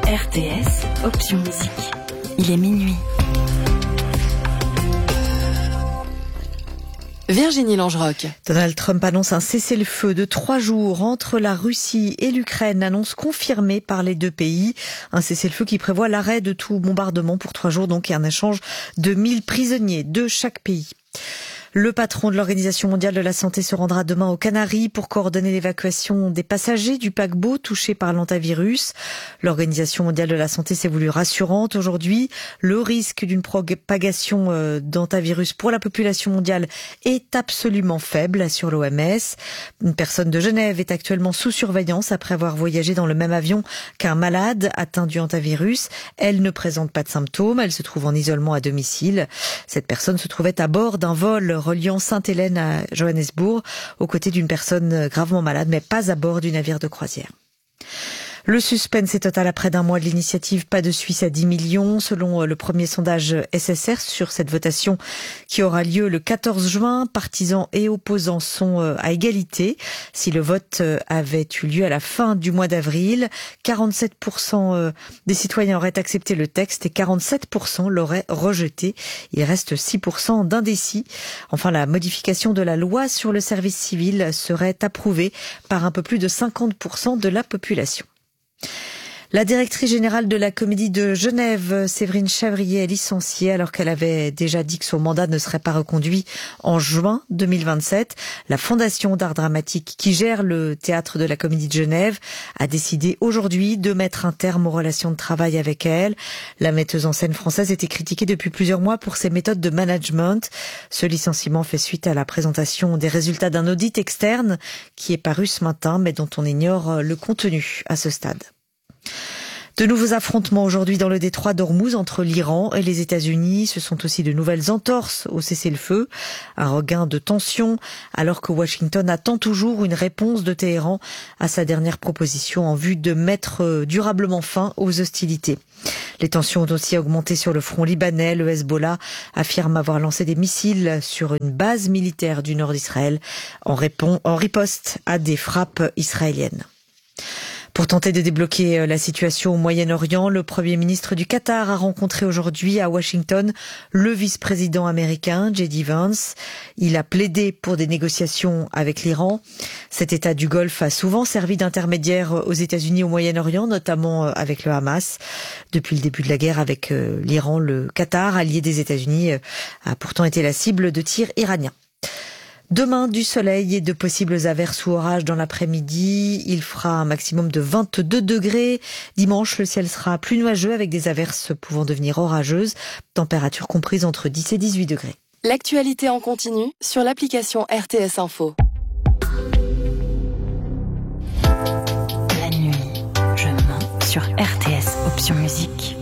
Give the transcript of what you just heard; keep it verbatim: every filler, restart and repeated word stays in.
R T S, option musique. Il est minuit. Virginie Langeroc. Donald Trump annonce un cessez-le-feu de trois jours entre la Russie et l'Ukraine, annonce confirmée par les deux pays. Un cessez-le-feu qui prévoit l'arrêt de tout bombardement pour trois jours, donc, et un échange de mille prisonniers de chaque pays. Le patron de l'Organisation mondiale de la santé se rendra demain aux Canaries pour coordonner l'évacuation des passagers du paquebot touché par l'hantavirus. L'Organisation mondiale de la santé s'est voulue rassurante aujourd'hui. Le risque d'une propagation d'hantavirus pour la population mondiale est absolument faible, assure l'O M S. Une personne de Genève est actuellement sous surveillance après avoir voyagé dans le même avion qu'un malade atteint du hantavirus. Elle ne présente pas de symptômes. Elle se trouve en isolement à domicile. Cette personne se trouvait à bord d'un vol reliant Sainte-Hélène à Johannesburg, aux côtés d'une personne gravement malade, mais pas à bord du navire de croisière. Le suspense est total après d'un mois de l'initiative Pas de Suisse à dix millions. Selon le premier sondage S S R sur cette votation qui aura lieu le quatorze juin, partisans et opposants sont à égalité. Si le vote avait eu lieu à la fin du mois d'avril, quarante-sept pour cent des citoyens auraient accepté le texte et quarante-sept pour cent l'auraient rejeté. Il reste six pour cent d'indécis. Enfin, la modification de la loi sur le service civil serait approuvée par un peu plus de cinquante pour cent de la population. La directrice générale de la Comédie de Genève, Séverine Chavrier, est licenciée alors qu'elle avait déjà dit que son mandat ne serait pas reconduit en juin deux mille vingt-sept. La Fondation d'art dramatique qui gère le théâtre de la Comédie de Genève a décidé aujourd'hui de mettre un terme aux relations de travail avec elle. La metteuse en scène française était critiquée depuis plusieurs mois pour ses méthodes de management. Ce licenciement fait suite à la présentation des résultats d'un audit externe qui est paru ce matin, mais dont on ignore le contenu à ce stade. De nouveaux affrontements aujourd'hui dans le détroit d'Ormuz entre l'Iran et les États-Unis. Ce sont aussi de nouvelles entorses au cessez-le-feu. Un regain de tension alors que Washington attend toujours une réponse de Téhéran à sa dernière proposition en vue de mettre durablement fin aux hostilités. Les tensions ont aussi augmenté sur le front libanais. Le Hezbollah affirme avoir lancé des missiles sur une base militaire du nord d'Israël en, répond, en riposte à des frappes israéliennes. Pour tenter de débloquer la situation au Moyen-Orient, le Premier ministre du Qatar a rencontré aujourd'hui à Washington le vice-président américain, J D Vance. Il a plaidé pour des négociations avec l'Iran. Cet État du Golfe a souvent servi d'intermédiaire aux États-Unis au Moyen-Orient, notamment avec le Hamas. Depuis le début de la guerre avec l'Iran, le Qatar, allié des États-Unis, a pourtant été la cible de tirs iraniens. Demain, du soleil et de possibles averses ou orages dans l'après-midi. Il fera un maximum de vingt-deux degrés. Dimanche, le ciel sera plus nuageux avec des averses pouvant devenir orageuses. Température comprise entre dix et dix-huit degrés. L'actualité en continu sur l'application R T S Info. La nuit, je mens sur R T S, option musique.